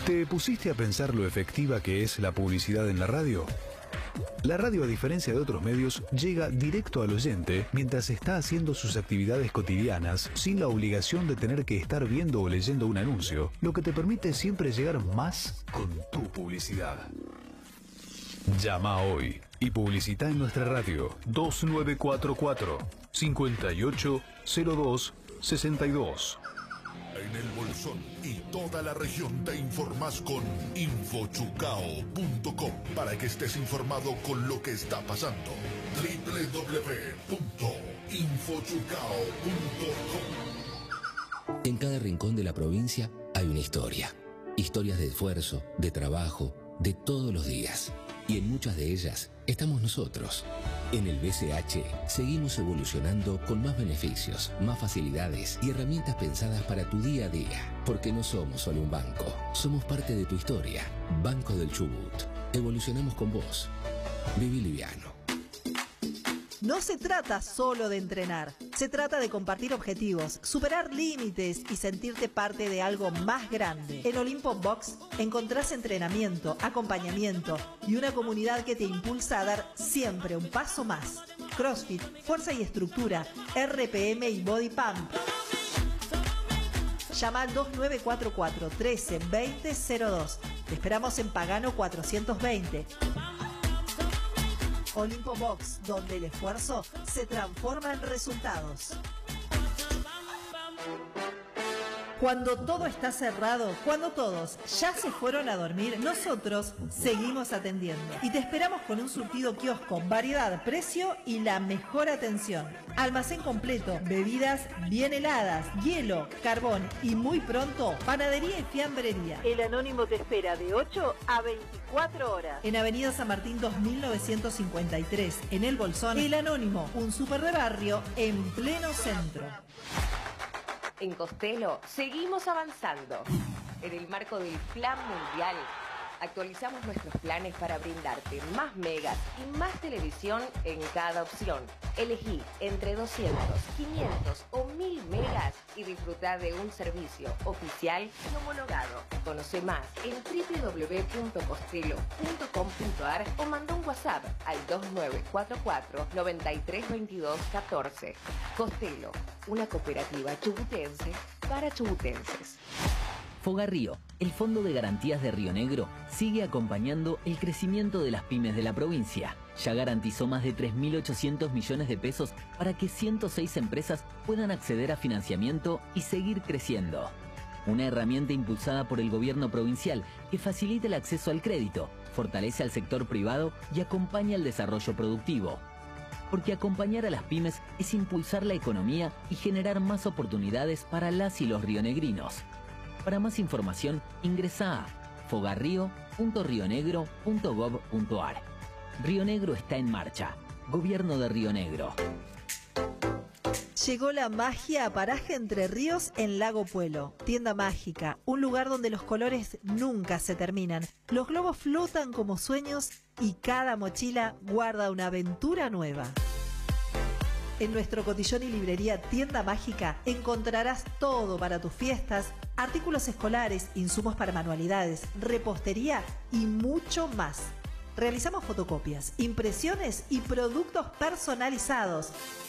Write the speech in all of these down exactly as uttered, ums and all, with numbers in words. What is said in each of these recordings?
¿Te pusiste a pensar lo efectiva que es la publicidad en la radio? La radio, a diferencia de otros medios, llega directo al oyente mientras está haciendo sus actividades cotidianas sin la obligación de tener que estar viendo o leyendo un anuncio, lo que te permite siempre llegar más con tu publicidad. Llama hoy y publicita en nuestra radio dos nueve cuatro cuatro, cinco ocho cero dos, seis dos. En El Bolsón y toda la región te informás con infochucao punto com para que estés informado con lo que está pasando. doble u doble u doble u punto infochucao punto com. En cada rincón de la provincia hay una historia. Historias de esfuerzo, de trabajo, de todos los días. Y en muchas de ellas estamos nosotros. En el B C H seguimos evolucionando con más beneficios, más facilidades y herramientas pensadas para tu día a día. Porque no somos solo un banco, somos parte de tu historia. Banco del Chubut. Evolucionamos con vos. Viví liviano. No se trata solo de entrenar, se trata de compartir objetivos, superar límites y sentirte parte de algo más grande. En Olimpo Box encontrás entrenamiento, acompañamiento y una comunidad que te impulsa a dar siempre un paso más. CrossFit, fuerza y estructura, R P M y Body Pump. Llama al dos nueve cuatro cuatro, trece, veinte, cero dos. Te esperamos en Pagano cuatrocientos veinte. Olimpo Box, donde el esfuerzo se transforma en resultados. Cuando todo está cerrado, cuando todos ya se fueron a dormir, nosotros seguimos atendiendo. Y te esperamos con un surtido kiosco, variedad, precio y la mejor atención. Almacén completo, bebidas bien heladas, hielo, carbón y muy pronto, panadería y fiambrería. El Anónimo te espera de ocho a veinticuatro horas. En Avenida San Martín dos mil novecientos cincuenta y tres, en El Bolsón, El Anónimo, un súper de barrio en pleno centro. En Costello seguimos avanzando. En el marco del Plan Mundial, actualizamos nuestros planes para brindarte más megas y más televisión en cada opción. Elegí entre doscientos, quinientos o mil megas y disfruta de un servicio oficial y homologado. Conoce más en doble u doble u doble u punto costello punto com punto ar o manda un WhatsApp al dos nueve cuatro cuatro, nueve tres dos dos, uno cuatro. Costello, una cooperativa chubutense para chubutenses. Fogarrío, el Fondo de Garantías de Río Negro, sigue acompañando el crecimiento de las pymes de la provincia. Ya garantizó más de tres mil ochocientos millones de pesos para que ciento seis empresas puedan acceder a financiamiento y seguir creciendo. Una herramienta impulsada por el gobierno provincial que facilita el acceso al crédito, fortalece al sector privado y acompaña el desarrollo productivo. Porque acompañar a las pymes es impulsar la economía y generar más oportunidades para las y los rionegrinos. Para más información, ingresa a fogarrío punto rionegro punto gob punto ar. Río Negro está en marcha. Gobierno de Río Negro. Llegó la magia a Paraje Entre Ríos en Lago Puelo. Tienda mágica, un lugar donde los colores nunca se terminan. Los globos flotan como sueños y cada mochila guarda una aventura nueva. En nuestro cotillón y librería Tienda Mágica encontrarás todo para tus fiestas, artículos escolares, insumos para manualidades, repostería y mucho más. Realizamos fotocopias, impresiones y productos personalizados.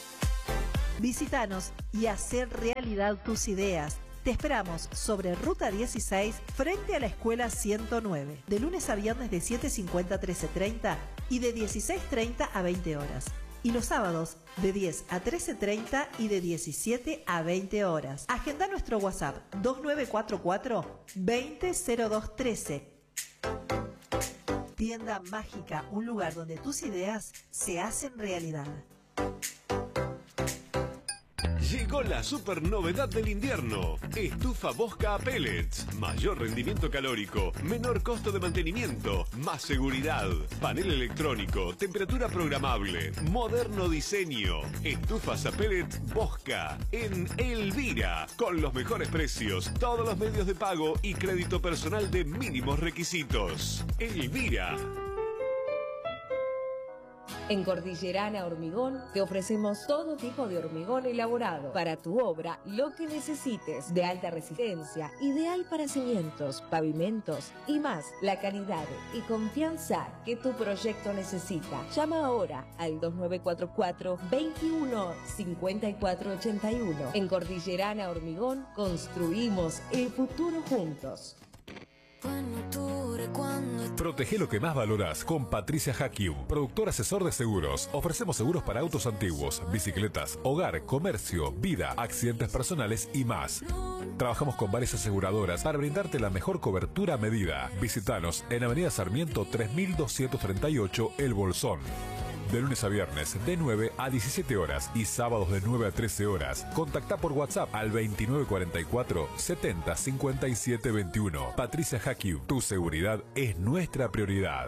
Visítanos y hacer realidad tus ideas. Te esperamos sobre Ruta dieciséis, frente a la Escuela ciento nueve, de lunes a viernes de siete cincuenta a trece treinta y de dieciséis treinta a veinte horas. Y los sábados de diez a trece treinta y de diecisiete a veinte horas. Agenda nuestro WhatsApp dos nueve cuatro cuatro, veinte cero dos trece. Tienda Mágica, un lugar donde tus ideas se hacen realidad. Llegó la super novedad del invierno. Estufa Bosca a pellets. Mayor rendimiento calórico, menor costo de mantenimiento, más seguridad. Panel electrónico, temperatura programable, moderno diseño. Estufas a pellet Bosca en Elvira. Con los mejores precios, todos los medios de pago y crédito personal de mínimos requisitos. Elvira. En Cordillerana Hormigón te ofrecemos todo tipo de hormigón elaborado para tu obra, lo que necesites, de alta resistencia, ideal para cimientos, pavimentos y más. La calidad y confianza que tu proyecto necesita. Llama ahora al dos nueve cuatro cuatro, veintiuno, cincuenta y cuatro ochenta y uno. En Cordillerana Hormigón construimos el futuro juntos. Protege lo que más valoras con Patricia Hakiu, productor asesor de seguros. Ofrecemos seguros para autos antiguos, bicicletas, hogar, comercio, vida, accidentes personales y más. Trabajamos con varias aseguradoras para brindarte la mejor cobertura a medida. Visítanos en Avenida Sarmiento tres mil doscientos treinta y ocho, El Bolsón. De lunes a viernes, de nueve a diecisiete horas y sábados de nueve a trece horas. Contacta por WhatsApp al veintinueve cuarenta y cuatro, setenta, cincuenta y siete veintiuno. Patricia Hakiu, tu seguridad es nuestra prioridad.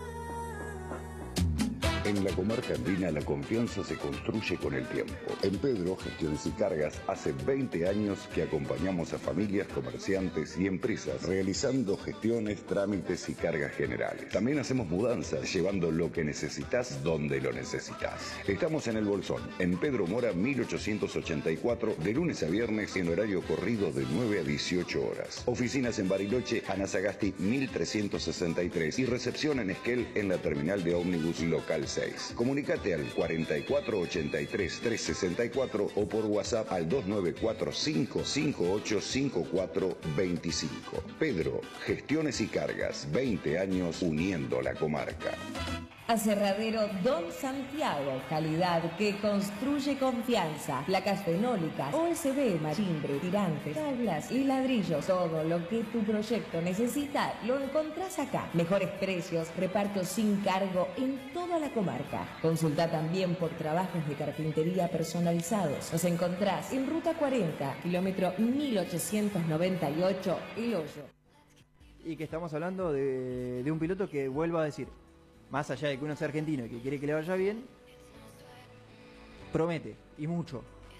En la comarca andina la confianza se construye con el tiempo. En Pedro Gestiones y Cargas hace veinte años que acompañamos a familias, comerciantes y empresas realizando gestiones, trámites y cargas generales. También hacemos mudanzas, llevando lo que necesitas donde lo necesitas. Estamos en El Bolsón, en Pedro Mora mil ochocientos ochenta y cuatro, de lunes a viernes en horario corrido de nueve a dieciocho horas. Oficinas en Bariloche, Ana Sagasti mil trescientos sesenta y tres y recepción en Esquel en la terminal de ómnibus local seis. Comunicate al cuarenta y cuatro ochenta y tres trescientos sesenta y cuatro o por WhatsApp al dos nueve cuatro cinco cinco ocho cinco cuatro veinticinco. Pedro, Gestiones y Cargas, veinte años uniendo la comarca. Aserradero Don Santiago, calidad que construye confianza. Placas fenólicas, O S B, marimbre, tirantes, tablas y ladrillos. Todo lo que tu proyecto necesita lo encontrás acá. Mejores precios, reparto sin cargo en toda la comarca. Consulta también por trabajos de carpintería personalizados. Nos encontrás en Ruta cuarenta, kilómetro mil ochocientos noventa y ocho, El Hoyo. Y que estamos hablando de, de un piloto que, vuelvo a decir, más allá de que uno sea argentino y que quiere que le vaya bien, promete, y mucho.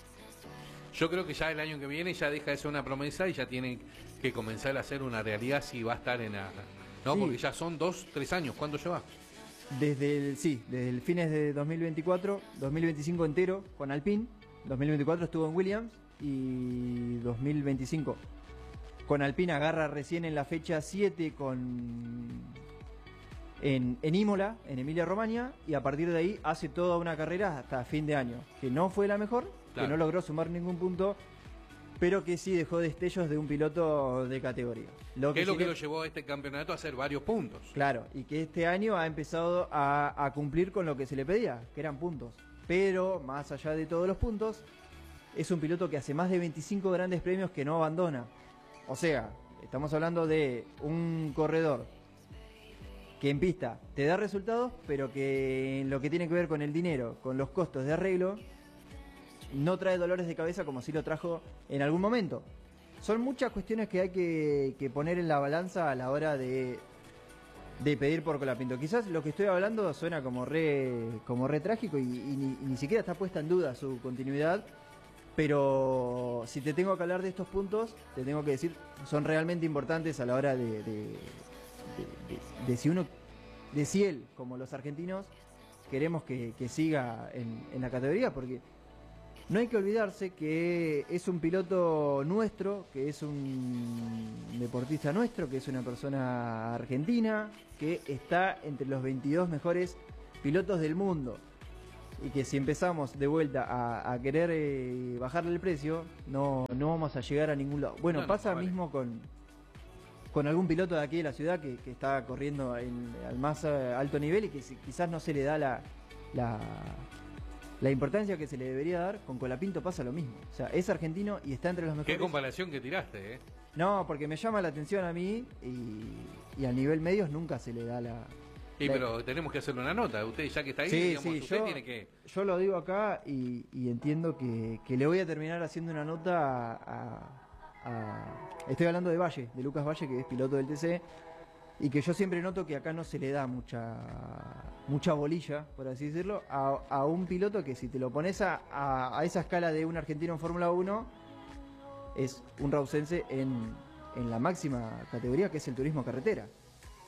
Yo creo que ya el año que viene ya deja de ser una promesa y ya tiene que comenzar a ser una realidad si va a estar en la... No, sí. Porque ya son dos, tres años. ¿Cuánto lleva? Desde el, sí, desde el fines de dos mil veinticuatro, dos mil veinticinco entero con Alpine, dos mil veinticuatro estuvo en Williams y dos mil veinticinco con Alpine agarra recién en la fecha siete con... En, en Imola, en Emilia Romagna, y a partir de ahí hace toda una carrera hasta fin de año, que no fue la mejor, claro, que no logró sumar ningún punto, pero que sí dejó destellos de un piloto de categoría. Lo que es lo sí que le... lo llevó a este campeonato a hacer varios puntos. Claro, y que este año ha empezado a, a cumplir con lo que se le pedía, que eran puntos. Pero, más allá de todos los puntos, es un piloto que hace más de veinticinco grandes premios que no abandona. O sea, estamos hablando de un corredor que en pista te da resultados, pero que en lo que tiene que ver con el dinero, con los costos de arreglo, no trae dolores de cabeza como si lo trajo en algún momento. Son muchas cuestiones que hay que, que poner en la balanza a la hora de, de pedir por Colapinto. Quizás lo que estoy hablando suena como re, como re trágico y, y, ni, y ni siquiera está puesta en duda su continuidad, pero si te tengo que hablar de estos puntos, te tengo que decir, son realmente importantes a la hora de... de De, de, de si uno, de si él, como los argentinos, queremos que, que siga en, en la categoría, porque no hay que olvidarse que es un piloto nuestro, que es un deportista nuestro, que es una persona argentina, que está entre los veintidós mejores pilotos del mundo, y que si empezamos de vuelta a, a querer eh, bajarle el precio, no, no vamos a llegar a ningún lado. Bueno, no, no, pasa vale. mismo con... con algún piloto de aquí de la ciudad que, que está corriendo en, al más alto nivel y que si, quizás no se le da la, la, la importancia que se le debería dar. Con Colapinto pasa lo mismo. O sea, es argentino y está entre los mejores. Qué comparación que tiraste, ¿eh? No, porque me llama la atención a mí y, y a nivel medios nunca se le da la... Sí, la... pero tenemos que hacerle una nota. Usted ya que está ahí, sí, digamos, sí, usted yo, tiene que... Yo lo digo acá y, y entiendo que, que le voy a terminar haciendo una nota a... a A, estoy hablando de Valle, de Lucas Valle, que es piloto del T C, y que yo siempre noto que acá no se le da mucha mucha bolilla, por así decirlo, a, a un piloto que si te lo pones a, a, a esa escala de un argentino en Fórmula uno, es un rausense en, en la máxima categoría, que es el turismo carretera.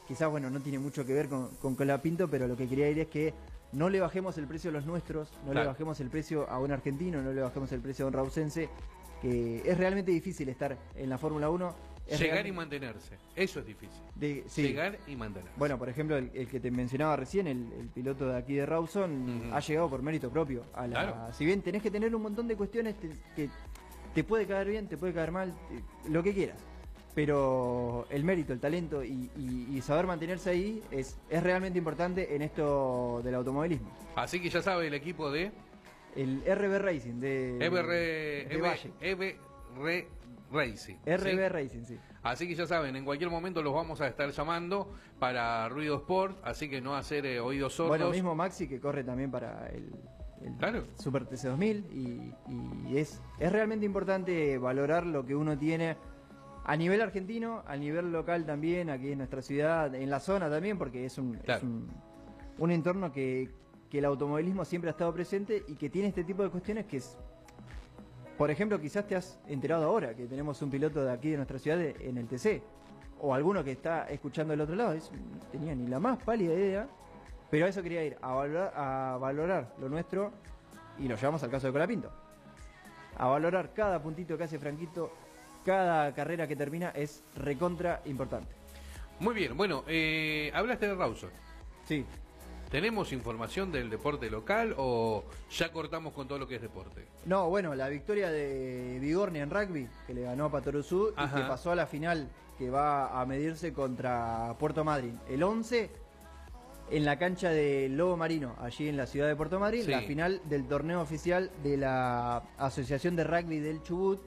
quizás, bueno, no tiene mucho que ver con, con Colapinto, pero lo que quería decir es que no le bajemos el precio a los nuestros, no Claro. le bajemos el precio a un argentino, no le bajemos el precio a un rausense, que es realmente difícil estar en la Fórmula uno. Es Llegar realmente- y mantenerse. Eso es difícil. de- sí. Llegar y mantenerse. Bueno, por ejemplo, el, el que te mencionaba recién, el, el piloto de aquí de Rawson, Ujú. ha llegado por mérito propio. A la, Claro. Si bien tenés que tener un montón de cuestiones te- que te puede caer bien, te puede caer mal, te- lo que quieras. Pero el mérito, el talento y, y- y saber mantenerse ahí es, es realmente importante en esto del automovilismo. Así que ya sabe el equipo de El R B Racing de, E B R, de Valle. E B R Racing. R B ¿sí? Racing, sí. Así que ya saben, en cualquier momento los vamos a estar llamando para Ruido Sport, así que no hacer eh, oídos sordos. Bueno, mismo Maxi que corre también para el, el Claro. Super T C dos mil y, y es, es realmente importante valorar lo que uno tiene a nivel argentino, a nivel local también, aquí en nuestra ciudad, en la zona también, porque es un, Claro. es un, un entorno que, que el automovilismo siempre ha estado presente y que tiene este tipo de cuestiones que es... Por ejemplo, quizás te has enterado ahora que tenemos un piloto de aquí de nuestra ciudad de- en el T C, o alguno que está escuchando del otro lado, es- no tenía ni la más pálida idea, pero a eso quería ir, a valorar, a valorar lo nuestro, y lo llevamos al caso de Colapinto. A valorar cada puntito que hace Franquito, cada carrera que termina es recontra importante. Muy bien, bueno, eh, hablaste de Rawson. Sí. ¿Tenemos información del deporte local o ya cortamos con todo lo que es deporte? No, bueno, la victoria de Vigornia en rugby, que le ganó a Patoruzú y Ajá. que pasó a la final, que va a medirse contra Puerto Madryn. El once, en la cancha de Lobo Marino, allí en la ciudad de Puerto Madryn, Sí. la final del torneo oficial de la Asociación de Rugby del Chubut,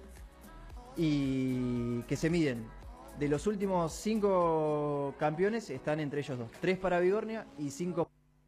y que se miden. De los últimos cinco campeones están entre ellos dos. Tres para Vigornia y cinco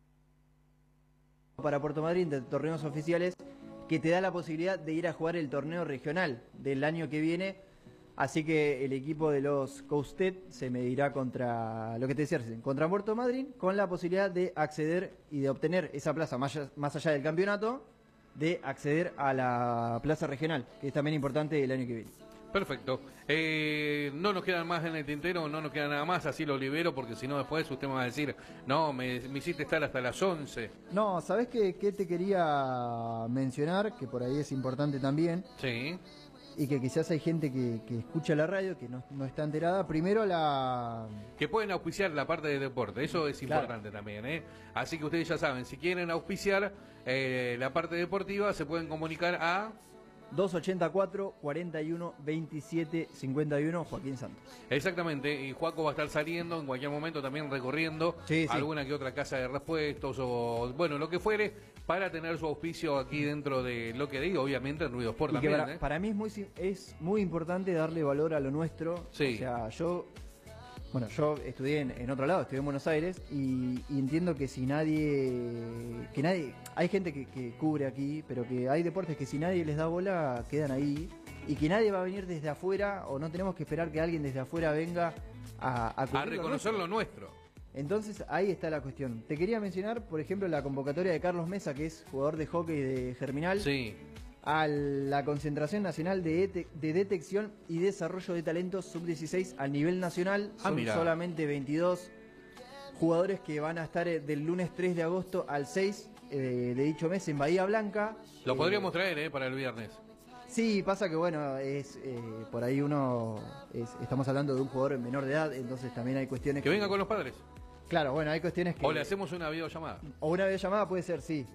para Puerto Madryn de torneos oficiales, que te da la posibilidad de ir a jugar el torneo regional del año que viene. Así que el equipo de los Coustet se medirá contra, lo que te decía recién, contra Puerto Madryn, con la posibilidad de acceder y de obtener esa plaza más allá, más allá del campeonato, de acceder a la plaza regional, que es también importante el año que viene. Perfecto. Eh, no nos quedan más en el tintero, no nos queda nada más, así lo libero, porque si no después usted me va a decir, no, me, me hiciste estar hasta las once. No, ¿sabés qué, qué te quería mencionar? Que por ahí es importante también. Sí. Y que quizás hay gente que, que escucha la radio que no, no está enterada. Primero la... Que pueden auspiciar la parte de deporte, eso es Claro. importante también, ¿eh? Así que ustedes ya saben, si quieren auspiciar eh, la parte deportiva, se pueden comunicar a... dos ochenta y cuatro, cuarenta y uno, veintisiete, cincuenta y uno, Joaquín Santos. Exactamente, y Juaco va a estar saliendo en cualquier momento también recorriendo Sí, sí. alguna que otra casa de repuestos o bueno, lo que fuere, para tener su auspicio aquí dentro de lo que digo, obviamente en Ruido Sport Y que también. para, ¿eh? para mí es muy, si- es muy importante darle valor a lo nuestro. Sí. O sea, yo... Bueno, yo estudié en, en otro lado, estudié en Buenos Aires y, y entiendo que si nadie, que nadie, hay gente que, que cubre aquí, pero que hay deportes que si nadie les da bola quedan ahí y que nadie va a venir desde afuera o no tenemos que esperar que alguien desde afuera venga a, a, A cubrir lo reconocer nuestro. lo nuestro. Entonces ahí está la cuestión. Te quería mencionar, por ejemplo, la convocatoria de Carlos Mesa, que es jugador de hockey de Germinal. Sí. A la Concentración Nacional de, Ete- de Detección y Desarrollo de Talentos sub dieciséis a nivel nacional. Ah, Son mirá. solamente veintidós jugadores que van a estar eh, del lunes tres de agosto al seis eh, de dicho mes en Bahía Blanca. Lo Eh, podríamos traer, ¿eh? Para el viernes. Sí, pasa que bueno, es eh, por ahí uno, es- estamos hablando de un jugador menor de edad, entonces también hay cuestiones Que venga con los padres. Claro, bueno, hay cuestiones que... O le hacemos una videollamada. O una videollamada puede ser, sí.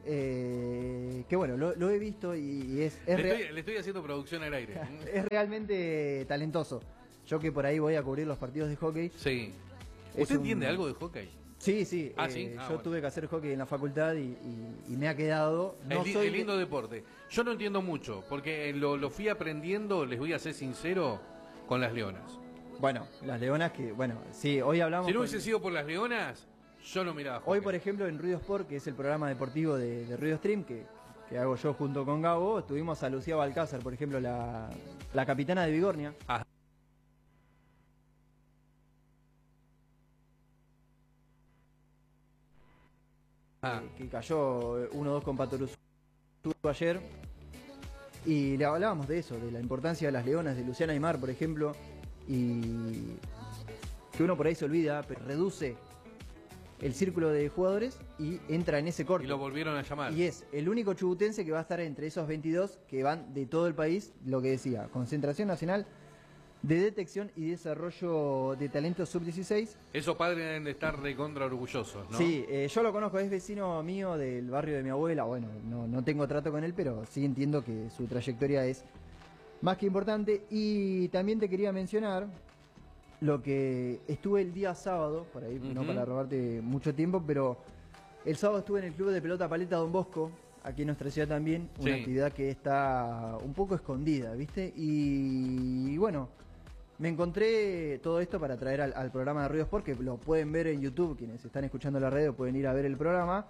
Eh, que bueno, lo, lo he visto y, y es, es, Le rea- estoy, le estoy haciendo producción al aire. es realmente talentoso. Yo que por ahí voy a cubrir los partidos de hockey. Sí. Es ¿Usted un- entiende algo de hockey? Sí, sí. Ah, eh, sí. Ah, yo bueno. tuve que hacer hockey en la facultad y, y- y me ha quedado. No es, li- soy es lindo deporte. Yo no entiendo mucho, porque lo, lo fui aprendiendo, les voy a ser sincero, con las leonas. Bueno, las leonas que, bueno, sí, hoy hablamos. Si no con- hubiese sido por las leonas, yo no miraba Hoy, hockey. por ejemplo, en Ruido Sport, que es el programa deportivo de, de Ruido Stream, que, que hago yo junto con Gabo, tuvimos a Lucía Balcázar, por ejemplo, la, la capitana de Vigornia. Ah. Ah. Que, que cayó uno dos con Patoruzú ayer. Y le hablábamos de eso, de la importancia de las leonas, de Luciana Aymar, por ejemplo. Y, que uno por ahí se olvida, pero reduce el círculo de jugadores y entra en ese corte. Y lo volvieron a llamar. Y es el único chubutense que va a estar entre esos veintidós que van de todo el país, lo que decía, Concentración Nacional de Detección y Desarrollo de Talentos sub dieciséis. Esos padres deben de estar recontra orgullosos, ¿no? Sí, eh, yo lo conozco, es vecino mío del barrio de mi abuela. Bueno, no, no tengo trato con él, pero sí entiendo que su trayectoria es más que importante. Y también te quería mencionar lo que estuve el día sábado, por ahí, uh-huh. no para robarte mucho tiempo, pero el sábado estuve en el Club de Pelota Paleta Don Bosco, aquí en nuestra ciudad también, una sí. actividad que está un poco escondida, ¿viste? Y, y bueno, me encontré todo esto para traer al, al programa de Ruido Sport, que lo pueden ver en YouTube, quienes están escuchando la radio pueden ir a ver el programa,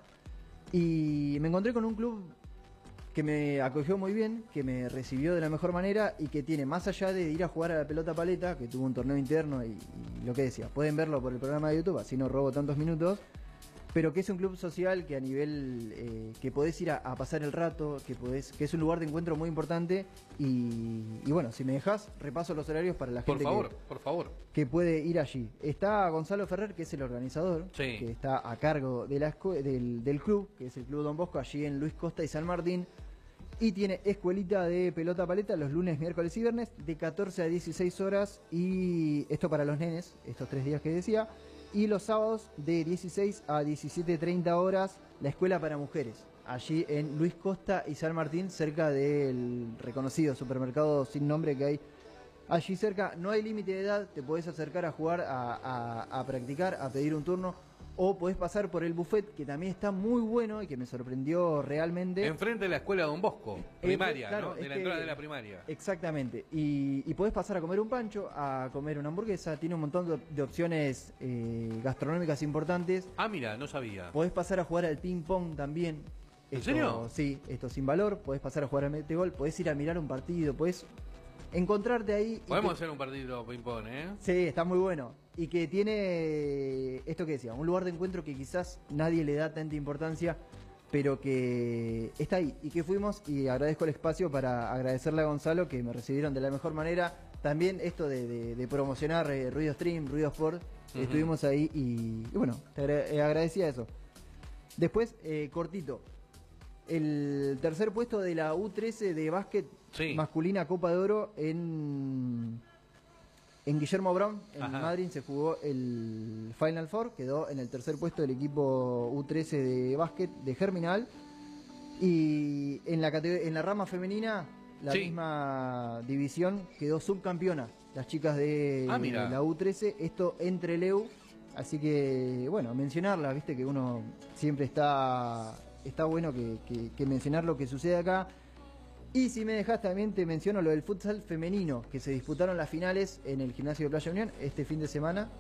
y me encontré con un club que me acogió muy bien, que me recibió de la mejor manera y que tiene, más allá de ir a jugar a la pelota paleta, que tuvo un torneo interno y, y lo que decía, pueden verlo por el programa de YouTube, así no robo tantos minutos, pero que es un club social que a nivel, eh, que podés ir a, a pasar el rato, que podés, que es un lugar de encuentro muy importante y, y bueno, si me dejás, repaso los horarios para la gente por favor, que, por favor. que puede ir allí. Está Gonzalo Ferrer, que es el organizador, sí. que está a cargo de la escu- del, del club, que es el Club Don Bosco, allí en Luis Costa y San Martín. Y tiene escuelita de pelota paleta los lunes, miércoles y viernes de catorce a dieciséis horas. Y esto para los nenes, estos tres días que decía. Y los sábados de dieciséis a diecisiete treinta horas, la escuela para mujeres. Allí en Luis Costa y San Martín, cerca del reconocido supermercado sin nombre que hay allí cerca. No hay límite de edad, te podés acercar a jugar, a, a, a practicar, a pedir un turno. O podés pasar por el buffet, que también está muy bueno y que me sorprendió realmente. Enfrente de la escuela Don Bosco, primaria, eh, claro, ¿no? De la que, entrada de la primaria. Exactamente. Y, y podés pasar a comer un pancho, a comer una hamburguesa. Tiene un montón de, de opciones eh, gastronómicas importantes. Ah, mira, no sabía. Podés pasar a jugar al ping pong también. ¿En esto, serio? Sí, esto sin valor. Podés pasar a jugar al metegol. Podés ir a mirar un partido. Podés encontrarte ahí. Podemos que, hacer un partido ping pong, ¿eh? Sí, está muy bueno. Y que tiene esto que decía, un lugar de encuentro que quizás nadie le da tanta importancia, pero que está ahí. Y que fuimos, y agradezco el espacio para agradecerle a Gonzalo, que me recibieron de la mejor manera. También esto de, de, de promocionar eh, Ruido Stream, Ruido Sport, uh-huh. estuvimos ahí y, y bueno, te agra- agradecía eso. Después, eh, cortito, el tercer puesto de la U trece de básquet sí. masculina Copa de Oro en... En Guillermo Brown, en Ajá. Madrid, se jugó el Final Four, quedó en el tercer puesto del equipo U trece de básquet de Germinal. Y en la, categ- en la rama femenina, la sí. misma división, quedó subcampeona, las chicas de ah, la U trece, esto entre el E U. Así que, bueno, mencionarla, viste que uno siempre está, está bueno que, que, que mencionar lo que sucede acá. Y si me dejas también te menciono lo del futsal femenino, que se disputaron las finales en el gimnasio de Playa Unión este fin de semana.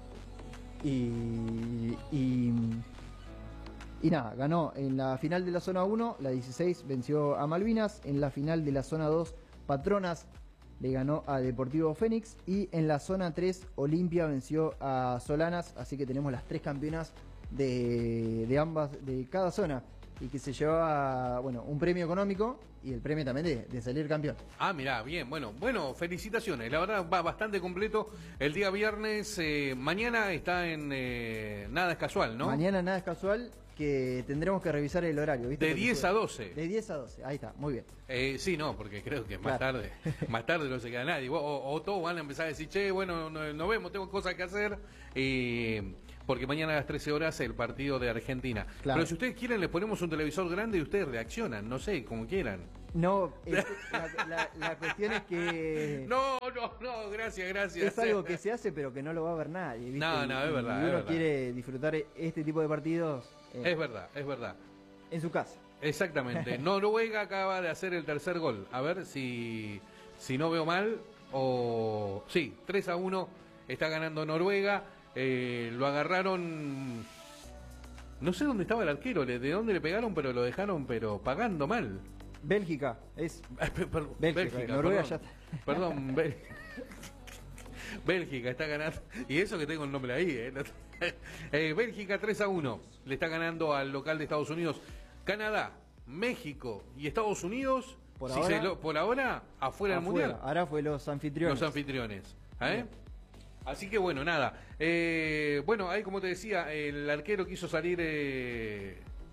Y, y, y nada, ganó en la final de la zona uno, la dieciséis venció a Malvinas, en la final de la zona dos, Patronas le ganó a Deportivo Fénix y en la zona tres, Olimpia venció a Solanas, así que tenemos las tres campeonas de, de ambas, de cada zona. Y que se llevaba, bueno, un premio económico y el premio también de, de salir campeón. Ah, mirá, bien, bueno, bueno, felicitaciones. La verdad va bastante completo. El día viernes, eh, mañana está en eh, Nada es Casual, ¿no? Mañana Nada es Casual, que tendremos que revisar el horario, ¿viste? De diez a doce. De diez a doce, ahí está, muy bien. Eh, sí, no, porque creo que más claro. tarde, más tarde no se queda nadie. O, o, o todos van a empezar a decir, che, bueno, nos no vemos, tengo cosas que hacer. Eh, porque mañana a las trece horas el partido de Argentina. Claro. Pero si ustedes quieren, les ponemos un televisor grande y ustedes reaccionan, no sé, como quieran. No, es, la, la, la cuestión es que... No, no, no, gracias, gracias. Es algo que se hace, pero que no lo va a ver nadie, ¿viste? No, no, es verdad. Y uno es verdad. quiere disfrutar este tipo de partidos... Eh, es verdad, es verdad. En su casa. Exactamente. Noruega acaba de hacer el tercer gol. A ver si, si no veo mal. O sí, tres a uno está ganando Noruega. Eh, lo agarraron, no sé dónde estaba el arquero, de dónde le pegaron, pero lo dejaron pero pagando mal. Bélgica, es Bélgica, Bélgica, Noruega perdón, ya está. Perdón, Bélgica. Bélgica está ganando, y eso que tengo el nombre ahí, ¿eh? eh, Bélgica tres a uno, le está ganando al local de Estados Unidos. Canadá, México y Estados Unidos, por, si ahora, se lo, por ahora, afuera, afuera del Mundial. Ahora fue los anfitriones. Los anfitriones, ¿eh? Así que bueno, nada. Eh, bueno, ahí como te decía, el arquero quiso salir... Eh,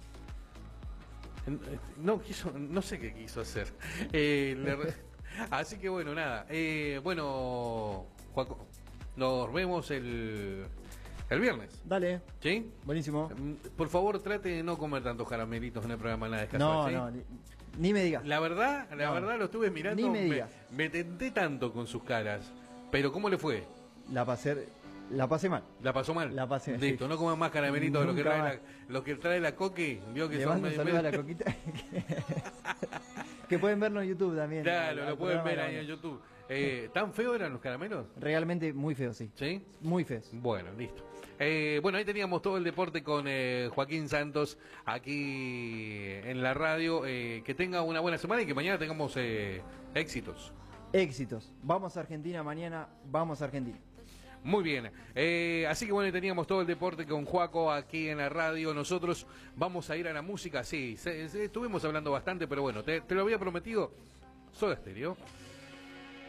no quiso, no sé qué quiso hacer. Eh, le, así que bueno, nada. Eh, bueno, Juaco, nos vemos el... El viernes. Dale. ¿Sí? Buenísimo. Por favor, trate de no comer tantos caramelitos en el programa Nada de No, ¿sí? no, ni, ni me digas. La verdad, la No. verdad lo estuve mirando. Ni me digas. Me, me tenté tanto con sus caras. Pero ¿cómo le fue? La pasé, la pasé mal. ¿La pasó mal? La pasé, Listo, sí. no coman más caramelitos de lo que Nunca trae más. la, lo que trae la Coqui. Vio que Le son mando un medio- saludo a la coquita. Que pueden verlo en YouTube también. Claro, al- lo al pueden programa ver de la ahí en mañana. YouTube. Eh, ¿Tan feos eran los caramelos? Realmente muy feo, sí. ¿Sí? Muy feos. Bueno, listo. Eh, bueno, ahí teníamos todo el deporte con eh, Joaquín Santos aquí en la radio. Eh, que tenga una buena semana y que mañana tengamos eh, éxitos. Éxitos. Vamos a Argentina mañana, vamos a Argentina. Muy bien. Eh, así que bueno, ahí teníamos todo el deporte con Joaco aquí en la radio. Nosotros vamos a ir a la música. Sí, se- se- estuvimos hablando bastante, pero bueno, te, te lo había prometido. Soda Stereo.